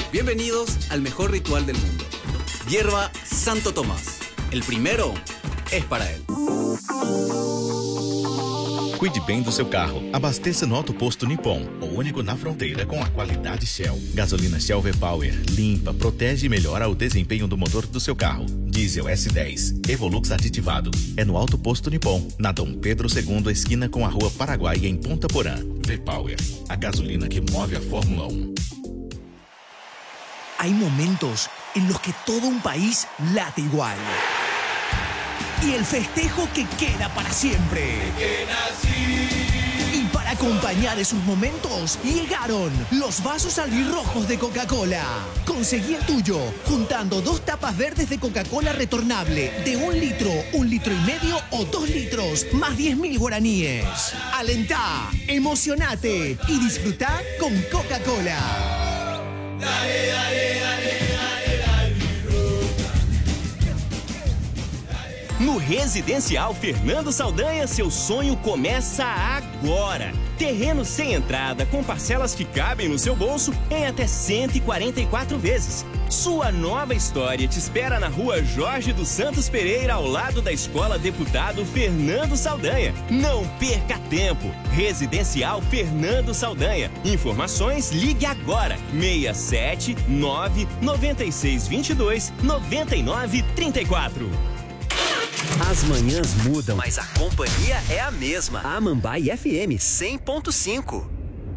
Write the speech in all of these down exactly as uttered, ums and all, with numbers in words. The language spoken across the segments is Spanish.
Bienvenidos al mejor ritual del mundo. Hierba Santo Tomás. El primero es para él. Cuide bem do seu carro. Abasteça no Auto Posto Nippon, o único na fronteira com a qualidade Shell. Gasolina Shell V-Power limpa, protege e melhora o desempenho do motor do seu carro. Diesel S dez, Evolux aditivado. É no Auto Posto Nippon, na Dom Pedro segundo, esquina com a Rua Paraguai, em Ponta Porã. V-Power, a gasolina que move a Fórmula uno. Hay momentos en los que todo un país late igual. Y el festejo que queda para siempre. Y para acompañar esos momentos, llegaron los vasos albirrojos de Coca-Cola. Conseguí el tuyo juntando dos tapas verdes de Coca-Cola retornable de un litro, un litro y medio o dos litros, más diez mil guaraníes. Alentá, emocionate y disfrutá con Coca-Cola. Dale, dale, dale. No Residencial Fernando Saldanha, seu sonho começa agora. Terreno sem entrada, com parcelas que cabem no seu bolso em até cento e quarenta e quatro vezes. Sua nova história te espera na Rua Jorge dos Santos Pereira, ao lado da Escola Deputado Fernando Saldanha. Não perca tempo. Residencial Fernando Saldanha. Informações, ligue agora. seis sete nove nove seis dois dois nove nove três quatro. As manhãs mudam, mas a companhia é a mesma. A Mambai F M cem ponto cinco.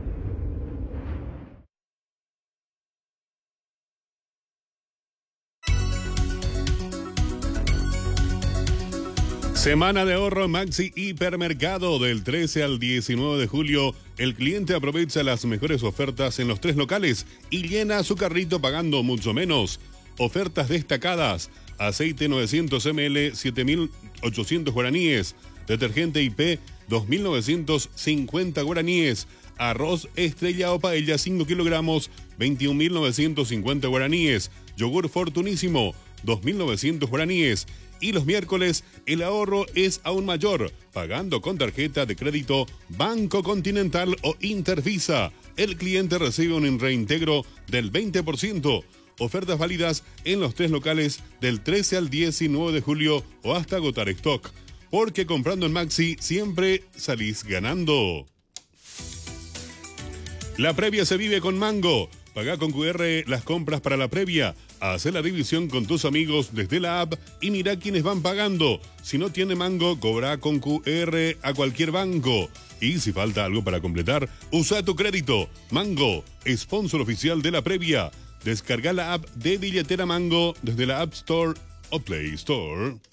Semana de ahorro Maxi Hipermercado. Del trece al diecinueve de julio, el cliente aprovecha las mejores ofertas en los tres locales y llena su carrito pagando mucho menos. Ofertas destacadas: aceite novecientos mililitros, siete mil ochocientos guaraníes. Detergente I P, dos mil novecientos cincuenta guaraníes. Arroz Estrella o Paella, cinco kilogramos, veintiún mil novecientos cincuenta guaraníes. Yogur Fortunísimo, dos mil novecientos guaraníes. Y los miércoles, el ahorro es aún mayor, pagando con tarjeta de crédito Banco Continental o Intervisa. El cliente recibe un reintegro del veinte por ciento. Ofertas válidas en los tres locales del trece al diecinueve de julio o hasta agotar stock. Porque comprando en Maxi siempre salís ganando. La previa se vive con Mango. Pagá con Q R las compras para la previa. Hacé la división con tus amigos desde la app y mirá quiénes van pagando. Si no tiene Mango, cobra con Q R a cualquier banco. Y si falta algo para completar, usa tu crédito. Mango, sponsor oficial de la previa. Descarga la app de billetera Mango desde la App Store o Play Store.